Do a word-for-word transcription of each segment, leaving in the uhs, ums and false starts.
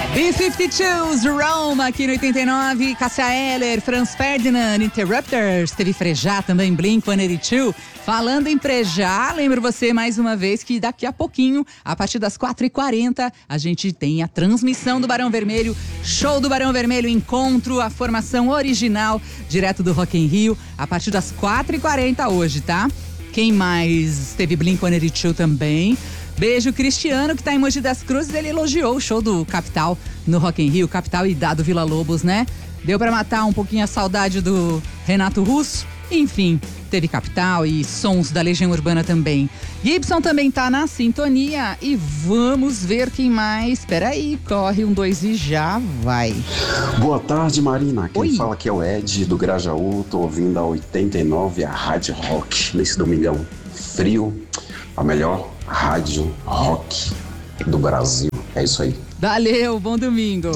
B cinquenta e dois, Roma, aqui no oitenta e nove, Cássia Eller, Franz Ferdinand, Interrupters, teve Frejá também, Blink cento e oitenta e dois. Falando em Frejá, lembro você mais uma vez que daqui a pouquinho, a partir das quatro e quarenta, a gente tem a transmissão do Barão Vermelho, show do Barão Vermelho, encontro, a formação original, direto do Rock in Rio, a partir das quatro e quarenta hoje, tá? Quem mais? Teve Blink cento e oitenta e dois também. Beijo, Cristiano, que tá em Mogi das Cruzes, ele elogiou o show do Capital no Rock in Rio, Capital e Dado Villa Lobos, né? Deu pra matar um pouquinho a saudade do Renato Russo. Enfim, teve Capital e sons da Legião Urbana também. Gibson também tá na sintonia e vamos ver quem mais. Peraí, corre um, dois e já vai. Boa tarde, Marina. Quem Oi. fala aqui é o Ed do Grajaú. Tô ouvindo a oitenta e nove, a Rádio Rock, nesse domingão frio. A melhor rádio rock do Brasil. É isso aí. Valeu, bom domingo.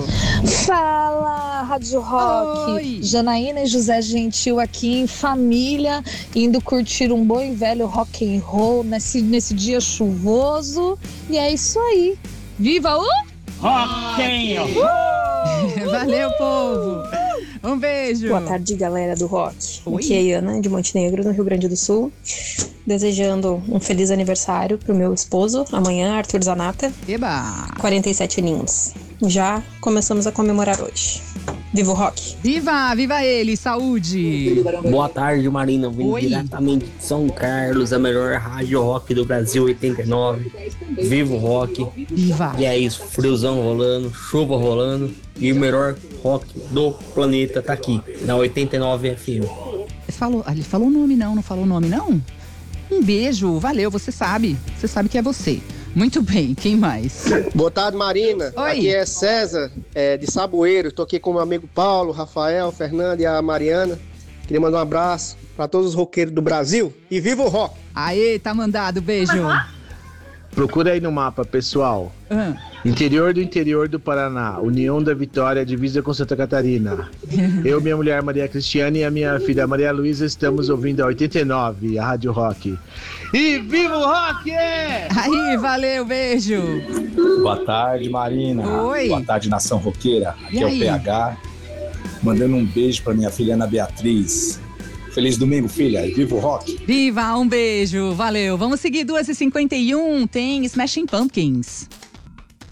Fala, Rádio Rock. Oi. Janaína e José Gentil aqui em família, indo curtir um bom e velho rock and roll nesse, nesse dia chuvoso. E é isso aí. Viva o Rock and roll! Valeu, povo. Um beijo. Boa tarde, galera do rock. Oi. Aqui é a Ana, de Montenegro, no Rio Grande do Sul. Desejando um feliz aniversário pro meu esposo, amanhã, Arthur Zanata, Eba. quarenta e sete aninhos. Já começamos a comemorar hoje. Viva o rock! Viva, viva ele, saúde. Boa tarde, Marina. Vim Oi. diretamente de São Carlos, a melhor rádio rock do Brasil, oitenta e nove. Viva o rock. Viva. E é isso, friozão rolando, chuva rolando. E o melhor rock do planeta tá aqui, na oitenta e nove F M. Ele falou, ele falou o nome não, não falou o nome não? Um beijo, valeu, você sabe. Você sabe que é você. Muito bem, quem mais? Boa tarde, Marina. Oi. Aqui é César, é, de Saboeiro. Tô aqui com o meu amigo Paulo, Rafael, Fernando e a Mariana. Queria mandar um abraço para todos os roqueiros do Brasil e viva o rock! Aê, tá mandado, beijo. Procura aí no mapa, pessoal. Ah, Interior do interior do Paraná, União da Vitória, divisa com Santa Catarina. Eu, minha mulher Maria Cristiane e a minha filha Maria Luísa estamos ouvindo a oitenta e nove, a Rádio Rock. E viva o rock! aí, valeu, beijo. Boa tarde, Marina. Oi. Boa tarde, Nação Roqueira. Aqui E é aí? o P H. Mandando um beijo pra minha filha Ana Beatriz. Feliz domingo, filha. Viva o rock. Viva, um beijo, valeu. Vamos seguir duas e cinquenta e um, tem Smashing Pumpkins.